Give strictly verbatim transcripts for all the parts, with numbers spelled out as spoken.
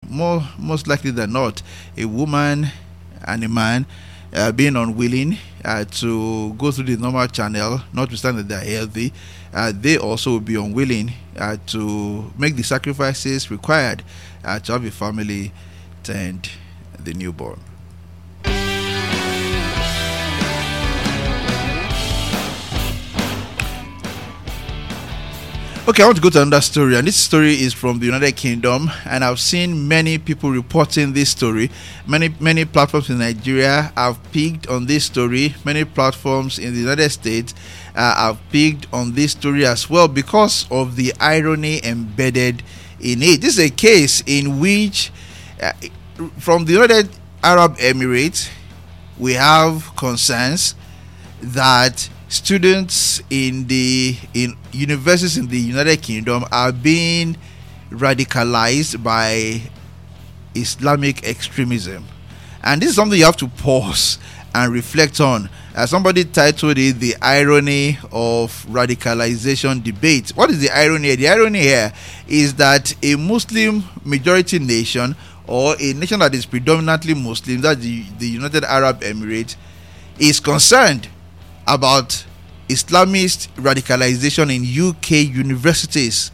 more most likely than not, a woman and a man uh, being unwilling uh, to go through the normal channel, notwithstanding that they are healthy, uh, they also will be unwilling uh, to make the sacrifices required uh, to have a family tend the newborn. Okay, I want to go to another story, and this story is from the United Kingdom, and I've seen many people reporting this story. Many many platforms in Nigeria have picked on this story. Many platforms in the United States uh, have picked on this story as well because of the irony embedded in it. This is a case in which, uh, from the United Arab Emirates, we have concerns that students in the in universities in the United Kingdom are being radicalized by Islamic extremism, and this is something you have to pause and reflect on. As somebody titled it, "The Irony of Radicalization Debate." What is the irony? The irony here is that a Muslim majority nation, or a nation that is predominantly Muslim, that the, the United Arab Emirates, is concerned about Islamist radicalization in U K universities.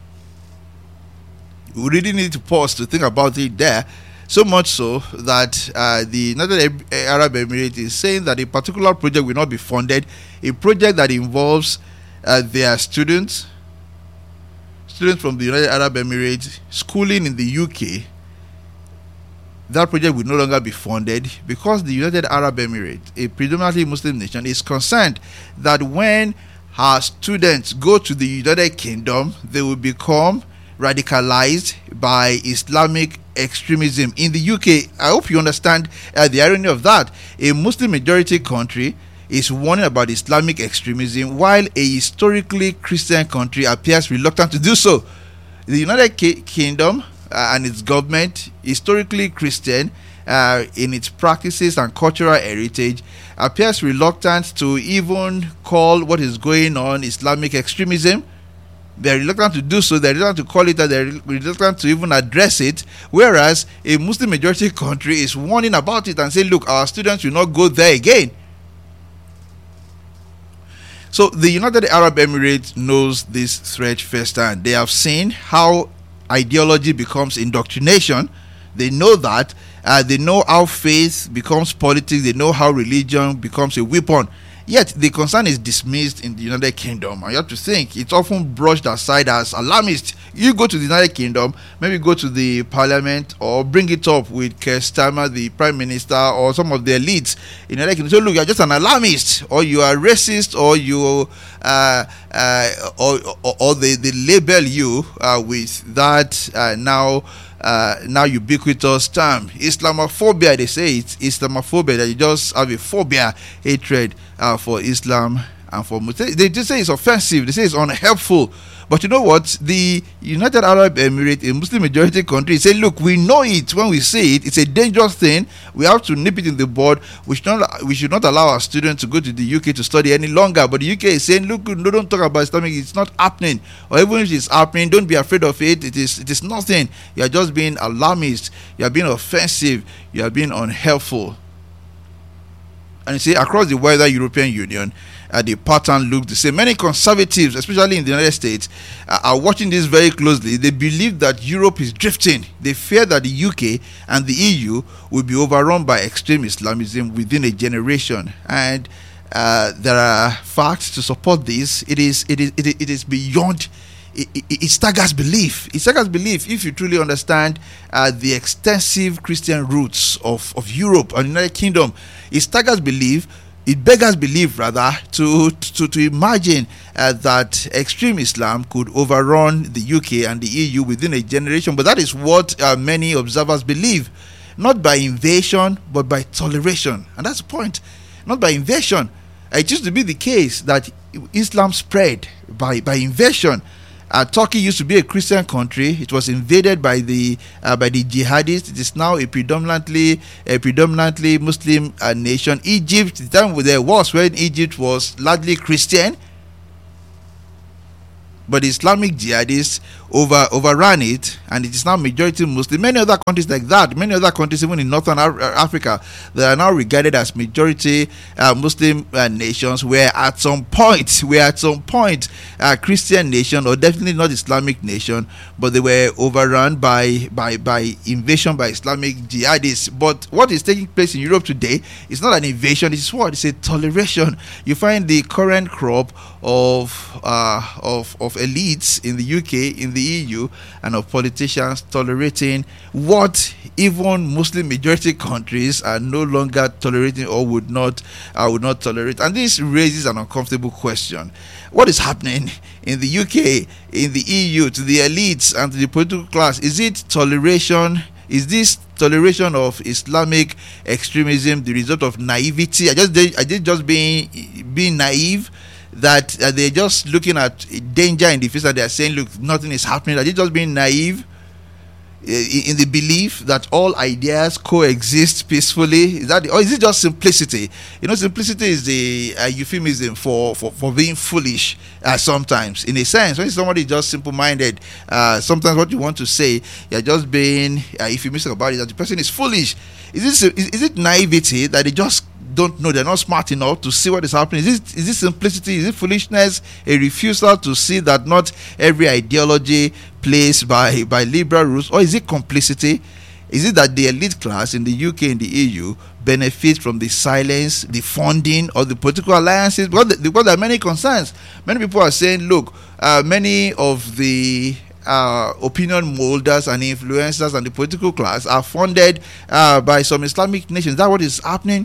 We really need to pause to think about it there. So much so that uh, the United Arab Emirates is saying that a particular project will not be funded, a project that involves uh, their students, students from the United Arab Emirates schooling in the U K. That project will no longer be funded because the United Arab Emirates, a predominantly Muslim nation, is concerned that when her students go to the United Kingdom, they will become radicalized by Islamic extremism in the U K. I hope you understand uh, the irony of that. A Muslim majority country is warning about Islamic extremism, while a historically Christian country appears reluctant to do so. The United K- Kingdom Uh, and its government, historically Christian uh, in its practices and cultural heritage, appears reluctant to even call what is going on Islamic extremism. They're reluctant to do so. They're reluctant to call it, they're reluctant to even address it, whereas a Muslim majority country is warning about it and saying, look, our students will not go there again. So the United Arab Emirates knows this threat firsthand. They have seen how ideology becomes indoctrination. They know that. Uh, they know how faith becomes politics. They know how religion becomes a weapon. Yet the concern is dismissed in the United Kingdom, and you have to think it's often brushed aside as alarmist. You go to the United Kingdom, maybe go to the parliament or bring it up with Keir Starmer, the prime minister, or some of the elites in the United Kingdom. So look, you're just an alarmist, or you are racist, or you uh, uh, or, or, or they, they label you uh, with that uh, now uh, now ubiquitous term, Islamophobia. They say it's Islamophobia, that you just have a phobia, hatred uh, for Islam and for Muslims. They just say it's offensive. They say it's unhelpful. But you know what? The United Arab Emirates, a Muslim majority country, say, look, we know it when we say it. It's a dangerous thing. We have to nip it in the bud. We should not, we should not allow our students to go to the U K to study any longer. But the U K is saying, look, no, don't talk about Islamic. It's not happening. Or even if it's happening, don't be afraid of it. It is, it is nothing. You are just being alarmist. You are being offensive. You are being unhelpful. And you see, across the wider European Union, uh, the pattern looks the same. Many conservatives, especially in the United States, uh, are watching this very closely. They believe that Europe is drifting. They fear that the U K and the E U will be overrun by extreme Islamism within a generation. And uh, there are facts to support this. It is, it is, it is, it is beyond. It, it, it staggers belief. It staggers belief if you truly understand uh, the extensive Christian roots of, of Europe and the United Kingdom. It staggers belief. It beggars belief, rather, to to, to imagine uh, that extreme Islam could overrun the U K and the E U within a generation. But that is what uh, many observers believe. Not by invasion, but by toleration. And that's the point. Not by invasion. It used to be the case that Islam spread by, by invasion. Uh, Turkey used to be a Christian country. It was invaded by the uh, by the jihadists. It is now a predominantly a predominantly Muslim uh, nation. Egypt, the time there was when Egypt was largely Christian. but the Islamic jihadists over overran it, and it is now majority Muslim. Many other countries like that, many other countries even in Northern Af- Africa, that are now regarded as majority uh, Muslim uh, nations, were at some point, were at some point uh, Christian nation, or definitely not Islamic nation, but they were overrun by by by invasion by Islamic jihadists. But what is taking place in Europe today is not an invasion; it's what? It's a toleration. You find the current crop of uh, of of elites in the U K, in the E U, and of politicians tolerating what even Muslim majority countries are no longer tolerating, or would not uh, would not tolerate. And this raises an uncomfortable question: what is happening in the U K, in the E U, to the elites and to the political class? Is it toleration? Is this toleration of Islamic extremism the result of naivety? I just did, I did just being being naive, that uh, they're just looking at danger in the face and they're saying, look, nothing is happening? Are they just being naive in the belief that all ideas coexist peacefully? Is that, or is it just simplicity? You know, simplicity is the uh, euphemism for, for, for being foolish uh, sometimes, in a sense. When somebody is just simple-minded, uh, sometimes what you want to say, you're just being uh, euphemistic about it, that the person is foolish. Is this is, is it naivety that they just don't know, they're not smart enough to see what is happening? Is it, is it simplicity? Is it foolishness? A refusal to see that not every ideology plays by, by liberal rules? Or is it complicity? Is it that the elite class in the U K and the E U benefits from the silence, the funding, or the political alliances? Because, the, because there are many concerns. Many people are saying, look, uh, many of the Uh, opinion molders and influencers and the political class are funded uh, by some Islamic nations. Is that what is happening?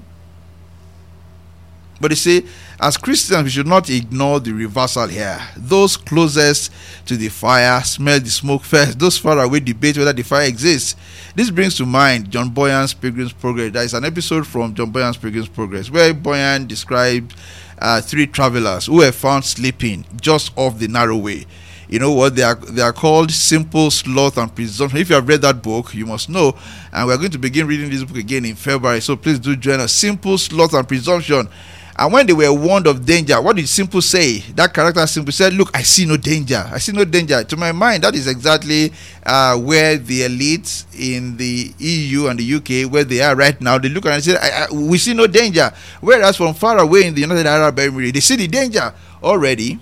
But you see, as Christians, we should not ignore the reversal here. Those closest to the fire smell the smoke first. Those far away debate whether the fire exists. This brings to mind John Bunyan's Pilgrim's Progress. There is an episode from John Bunyan's Pilgrim's Progress where Bunyan described uh, three travelers who were found sleeping just off the narrow way. You know what? They are they are called Simple, Sloth, and Presumption. If you have read that book, you must know. And we're going to begin reading this book again in February. So please do join us. Simple, Sloth, and Presumption. And when they were warned of danger, what did Simple say? That character Simple said, look, I see no danger. I see no danger. To my mind, that is exactly uh, where the elites in the E U and the U K, where they are right now, they look at it and say, I, I, we see no danger. Whereas from far away in the United Arab Emirates, they see the danger already.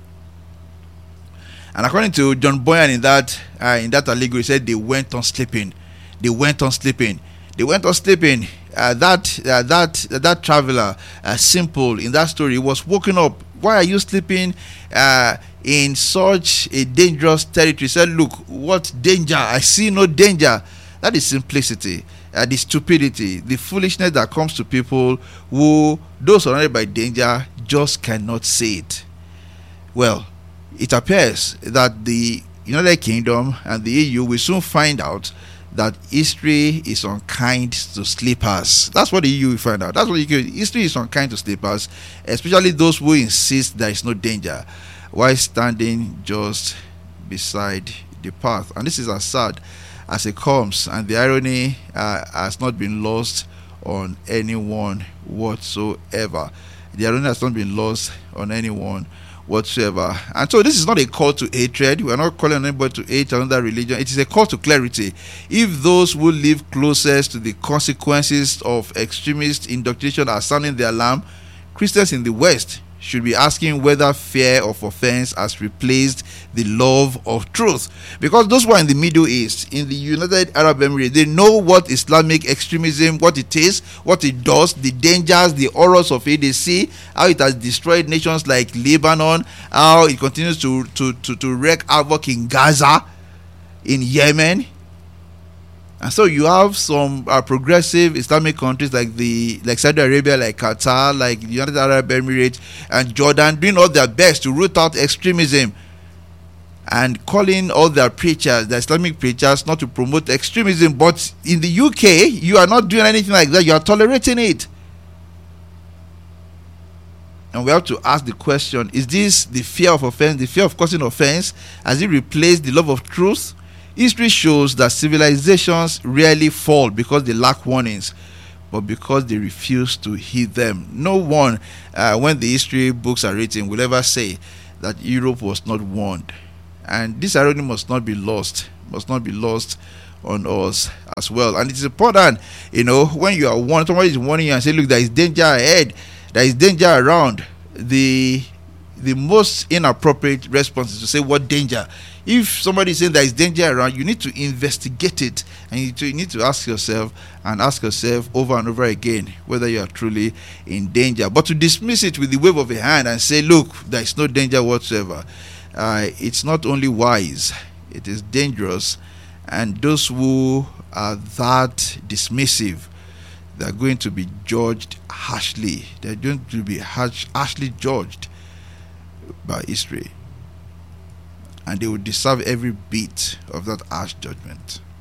And according to John Bunyan, in that uh, in that allegory, he said they went on sleeping. They went on sleeping. They went on sleeping. Uh, that uh, that uh, that traveler, uh, Simple, in that story, was woken up. Why are you sleeping uh, in such a dangerous territory? He said, look, what danger? I see no danger. That is simplicity, uh, the stupidity, the foolishness that comes to people who, though surrounded by danger, just cannot see it. Well, it appears that the United Kingdom and the E U will soon find out that history is unkind to sleepers. That's what the E U will find out. That's what the history is unkind to sleepers, especially those who insist there is no danger while standing just beside the path. And this is as sad as it comes, and the irony uh, has not been lost on anyone whatsoever. The irony has not been lost on anyone whatsoever. And so this is not a call to hatred. We are not calling anybody to hate another religion. It is a call to clarity. If those who live closest to the consequences of extremist indoctrination are sounding the alarm, Christians in the West should be asking whether fear of offense has replaced the love of truth. Because those who are in the Middle East, in the United Arab Emirates, they know what Islamic extremism, what it is, what it does, the dangers, the horrors of it. They see how it has destroyed nations like Lebanon, how it continues to, to, to, to wreak havoc in Gaza, in Yemen. And so you have some uh, progressive Islamic countries like the like Saudi Arabia, like Qatar, like the United Arab Emirates, and Jordan doing all their best to root out extremism and calling all their preachers, the Islamic preachers, not to promote extremism. But in the U K, you are not doing anything like that. You are tolerating it. And we have to ask the question, is this the fear of offense, the fear of causing offense? Has it replaced the love of truth? History shows that civilizations rarely fall because they lack warnings, but because they refuse to heed them. No one, uh, when the history books are written, will ever say that Europe was not warned. And this irony must not be lost, must not be lost on us as well. And it's important, you know, when you are warned, somebody is warning you and say, look, there is danger ahead, there is danger around. The the most inappropriate response is to say, what danger? If somebody is saying there is danger around, you need to investigate it, and you, to, you need to ask yourself and ask yourself over and over again whether you are truly in danger. But to dismiss it with the wave of a hand and say, look, there is no danger whatsoever, uh, it's not only wise, it is dangerous. And those who are that dismissive, they're going to be judged harshly. They're going to be harsh, harshly judged by history. And they will deserve every bit of that harsh judgment.